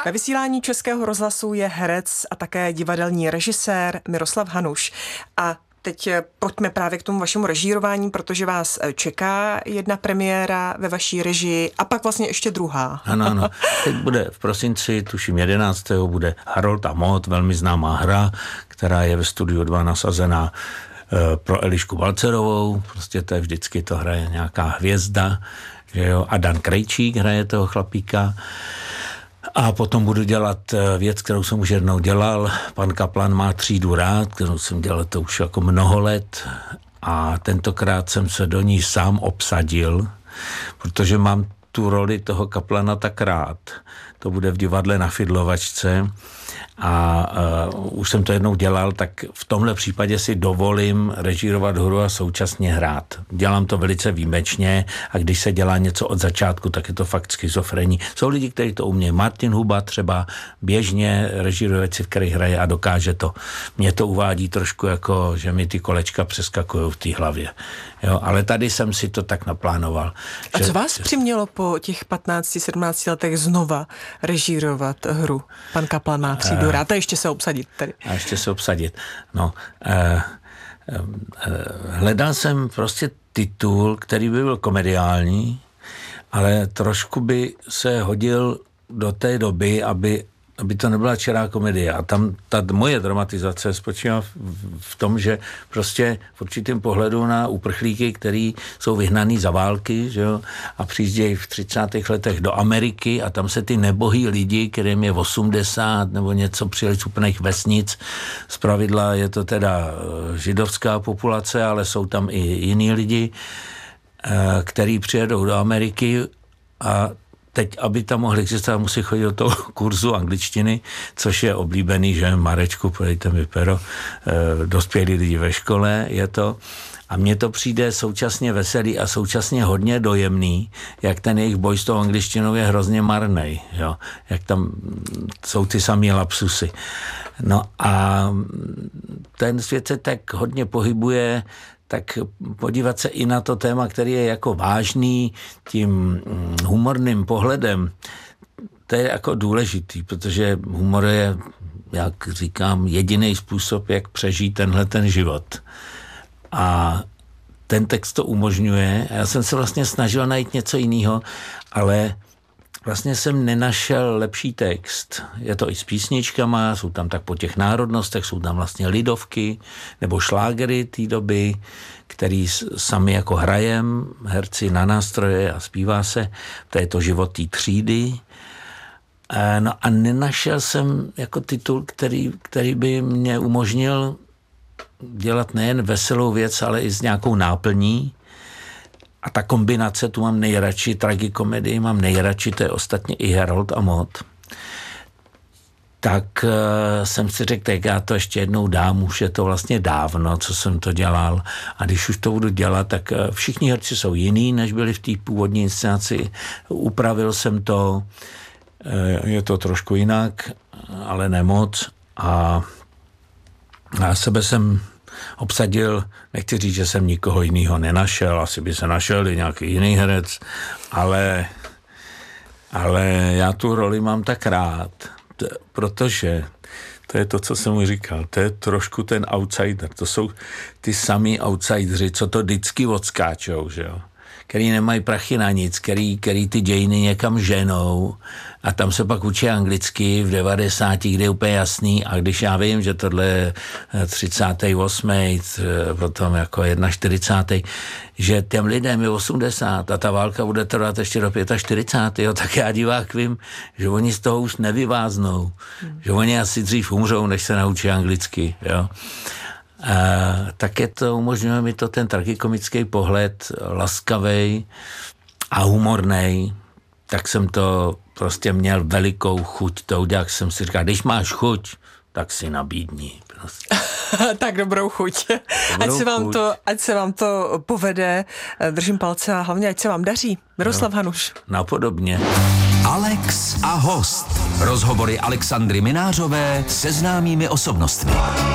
Ve vysílání Českého rozhlasu je herec a také divadelní režisér Miroslav Hanuš. A teď pojďme právě k tomu vašemu režírování, protože vás čeká jedna premiéra ve vaší režii a pak vlastně ještě druhá. Ano. Teď bude v prosinci, tuším 11. bude Harold a Maud, velmi známá hra, která je ve Studiu 2 nasazená pro Elišku Balcerovou. Prostě to je vždycky, to hraje nějaká hvězda, že jo? A Dan Krejčík hraje toho chlapíka. A potom budu dělat věc, kterou jsem už jednou dělal. Pan Kaplan má třídu rád, kterou jsem dělal to už jako mnoho let. A tentokrát jsem se do ní sám obsadil, protože mám tu roli toho Kaplana tak rád. To bude v divadle Na Fidlovačce. A už jsem to jednou dělal, tak v tomhle případě si dovolím režírovat hru a současně hrát. Dělám to velice výjimečně a když se dělá něco od začátku, tak je to fakt schizofrení. Jsou lidi, kteří to umějí. Martin Huba třeba běžně režíruje věci, v kterých hraje a dokáže to. Mě to uvádí trošku jako, že mi ty kolečka přeskakují v té hlavě. Jo, ale tady jsem si to tak naplánoval. A co vás přimělo po těch 15-17 letech znova režírovat hru? Pan Kaplan má třídu rád a ještě se obsadit tady. A ještě se obsadit. No, hledal jsem prostě titul, který by byl komediální, ale trošku by se hodil do té doby, aby to nebyla čirá komedie. A tam ta moje dramatizace spočívá v tom, že prostě v určitém pohledu na uprchlíky, který jsou vyhnaný za války, že jo, a přijíždějí v 30. letech do Ameriky a tam se ty nebohý lidi, kterým je 80 nebo něco, přijeli z úplných vesnic. Zpravidla je to teda židovská populace, ale jsou tam i jiní lidi, který přijedou do Ameriky a teď, aby tam mohli existovat, musí chodit do toho kurzu angličtiny, což je oblíbený, že Marečku, podejte mi pero, dospělí lidi ve škole, je to. A mně to přijde současně veselý a současně hodně dojemný, jak ten jejich boj s tou angličtinou je hrozně marnej, jo? Jak tam jsou ty samý lapsusy. No a ten svět se tak hodně pohybuje, tak podívat se i na to téma, který je jako vážný tím humorným pohledem, to je jako důležitý, protože humor je, jak říkám, jediný způsob, jak přežít tenhle ten život. A ten text to umožňuje. Já jsem se vlastně snažil najít něco jiného, ale vlastně jsem nenašel lepší text. Je to i s písničkama, jsou tam tak po těch národnostech, jsou tam vlastně lidovky nebo šlágery té doby, který sami jako hrajem, herci na nástroje a zpívá se. To je to život té třídy. No a nenašel jsem jako titul, který by mě umožnil dělat nejen veselou věc, ale i s nějakou náplní. A ta kombinace, tu mám nejradši, tragikomedii mám nejradši, to je ostatně i Harold a Maud. Tak jsem si řekl, tak já to ještě jednou dám, už je to vlastně dávno, co jsem to dělal. A když už to budu dělat, tak všichni herci jsou jiný, než byli v té původní inscenaci. Upravil jsem to, je to trošku jinak, ale ne moc. A sebe jsem obsadil, nechci říct, že jsem nikoho jiného nenašel, asi by se našel i nějaký jiný herec, ale já tu roli mám tak rád, protože to je to, co jsem mu říkal, to je trošku ten outsider, to jsou ty samý outsideri, co to vždycky odskáčou, že jo, který nemají prachy na nic, který ty dějiny někam ženou a tam se pak učí anglicky v 90, kde je úplně jasný a když já vím, že tohle je 38, potom jako 41, že těm lidem je 80 a ta válka bude trvat ještě do 45, jo, tak já divák vím, že oni z toho už nevyváznou, že oni asi dřív umřou, než se naučí anglicky, jo. Také to umožňuje mi to ten tragikomický pohled, laskavej a humornej, tak jsem to prostě měl velikou chuť to udělat, jsem si říkal, když máš chuť, tak si nabídni. Prostě. Tak dobrou chuť. Ať se vám to povede, držím palce a hlavně ať se vám daří. Miroslav Hanuš. Napodobně. Alex a host. Rozhovory Alexandry Minářové se známými osobnostmi.